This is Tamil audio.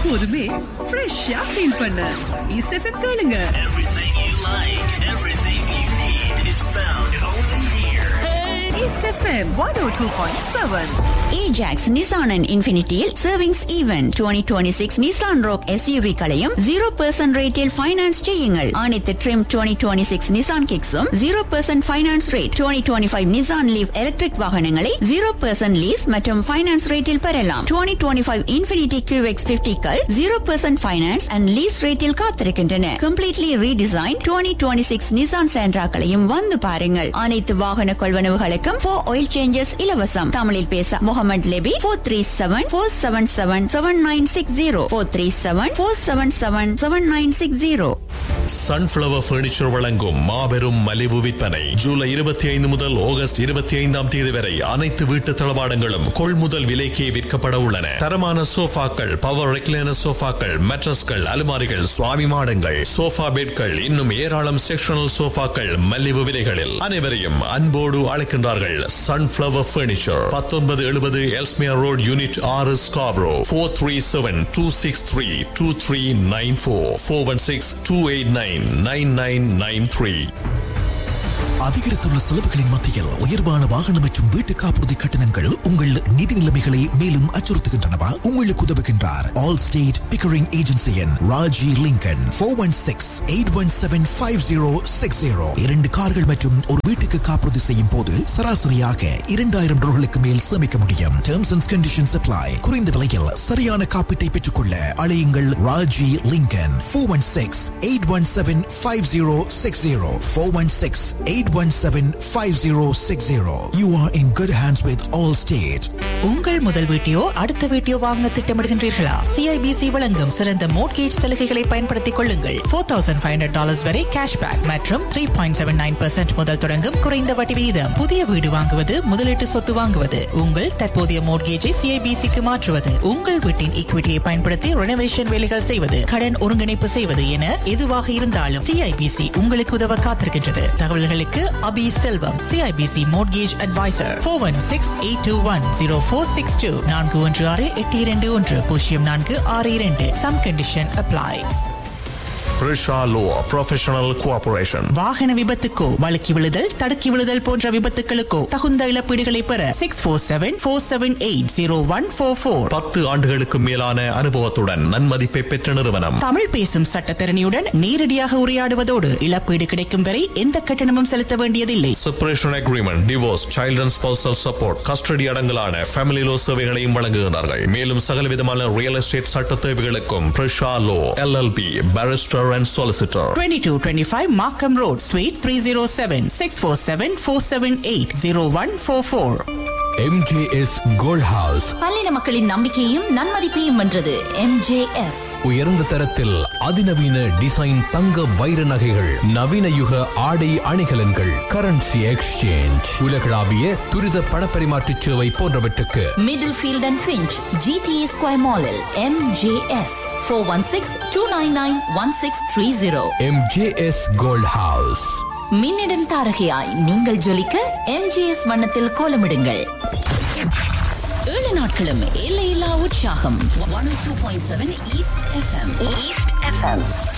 எப்போதுமே ஃப்ரெஷ்ஷா ஃபீல் பண்ண ஈஸ்ட் எஃப்எம் கேளுங்க. Everything you like, everything you need is found only here. East FM 102.7. Ajax Nissan and Infinityயில் Savings Event 2026 Nissan Rogue SUV களையும் 0% ரேட்டில் ஃபைனான்ஸ் செய்யுங்கள். அனைத்து Trim 2026 Nissan Kicks-உம் 0% finance rate. 2025 Nissan Leaf electric வாகனங்களை 0% லீஸ் மற்றும் ஃபைனான்ஸ் ரேட்டில் பெறலாம். 2025 Infinity QX50கள் 0% ஃபைனான்ஸ் அண்ட் லீஸ் ரேட்டில் காத்திருக்கின்றன. Completely redesigned 2026 Nissan Sentra-களையும் வந்து பாருங்கள். அனைத்து வாகன கொள்வனவுகளுக்கும் 4 oil changes இலவசம். தமிழில் பேச முகமது லெபி 437-477-7960 437-477-7960. சன்ஃப்ளவர் பர்னிச்சர் வழங்கும் மாபெரும் மலிவு விற்பனை ஜூலை 25 முதல் ஆகஸ்ட் 25ஆம் தேதி வரை அனைத்து வீட்டு தளவாடங்களும் கொள்முதல் விலைக்கே விற்கப்பட உள்ளன. தரமான சோஃபாக்கள், பவர் ரெக்லைனர் சோஃபாக்கள், மேட்ரஸ்கள், அலுமாரிகள், சுவாமி மாடங்கள், சோஃபா பெட்கள், இன்னும் ஏராளம் செக்ஷனல் சோஃபாக்கள் மலிவு விலைகளில். அனைவரையும் அன்போடு அழைக்கின்றார்கள் sunflower furniture. 1970 Ellesmere road, unit 6, Scarborough. 437-263-2394 416-289-9993. அதிகரித்துள்ள செலவுகளின் மத்தியில் உயர்வான வாகனம் மற்றும் வீட்டு காப்புறுதி கட்டணங்கள் உங்கள் நிதி நிலைமைகளை மேலும் அச்சுறுத்துகின்றனவா? உங்களுக்கு உதவுகின்றார் all state Pickering ஏஜென்சியின் Raji Lincoln. 416-817-5060. 2 கார்கள் மற்றும் ஒரு வீட்டுக்கு காப்புறுதி செய்யும் போது சராசரியாக $2,000 மேல் சேமிக்க முடியும். Terms and conditions apply. குறைந்த விலையில் சரியான காப்பீட்டை பெற்றுக்கொள்ள அழையுங்கள் Raji Lincoln. 416-817-5060. 416-817-5060. You are in good hands with Allstate. உங்கள் முதல் வீட்டையோ அடுத்த வீட்டையோ வாங்க திட்டமிடுகின்றீர்களா? CIBC வழங்கும் சிறந்த மோட்கேஜ் சலுகைகளை பயன்படுத்திக் கொள்ளுங்கள். $4,500 வரை கேஷ்பேக் மற்றும் 3.79% முதல் தொடங்கும் குறைந்த வட்டி விகிதம். புதிய வீடு வாங்குவது, முதலீட்டு சொத்து வாங்குவது, உங்கள் தற்போதைய மோட்கேஜை CIBC-க்கு மாற்றுவது, உங்கள் வீட்டின் ஈக்விட்டியை பயன்படுத்தி ரெனோவேஷன் வேலைகள் செய்வது, கடன் ஒருங்கிணைப்பு செய்வது என எதுவாக இருந்தாலும் CIBC உங்களுக்கு உதவ காத்திருக்கின்றது. தகவல்களுக்கு அபி செல்வம், CIBC Mortgage Advisor. 416-821-0462 416-821-0462. Some condition apply. Prisha Law Professional Cooperation. வாகன விபத்துக்கோ, வழுக்கி விழுதல், தடுக்கி விழுதல் போன்ற விபத்துகளுக்கோ தகுந்த இழப்பீடுகளை பெற 647-478-0144. 10 ஆண்டுகளுக்கு மேலான அனுபவத்துடன் நன்மதிப்பை பெற்ற நிறுவனம். தமிழ் பேசும் சட்டத்தரணியுடன் நேரடியாக உரையாடுவதோடு இழப்பீடு கிடைக்கும் வரை எந்த கட்டணமும் செலுத்த வேண்டியதில்லை. Separation agreement, divorce, child and spousal support, custody அடங்கலான family low சேவைகளையும் வழங்குகிறார்கள். மேலும் சகலவிதமான ரியல் எஸ்டேட் சட்ட தேவைகளுக்கும் Prisha Law LLP Barrister and Solicitor. 2225 Markham Road, Suite 307, 647-478-0144. MJS Gold House. பல்லின மக்களின் நம்பிக்கையும் நன்மதிப்பையும் வென்றது MJS. உயர்ந்த தரத்தில் அதிநவீன டிசைன் தங்க வைர நகைகள், நவீன யுக ஆடை அணிகலன்கள், கரன்சி எக்ஸ்சேஞ்ச், உலகளாவிய துரித பணப்பரிமாற்ற சேவை போன்றவற்றுக்கு middle field and Finch GTA Square Mall-இல் MJS. 416-299-1630. MJS Gold House. மின்னிடம் தாரகையாய் நீங்கள் ஜொலிக்க MJS வண்ணத்தில் கோலமிடுங்கள். 7 நாட்களும் எல்லையில்லா உற்சாகம். 102.7 ஈஸ்ட் FM.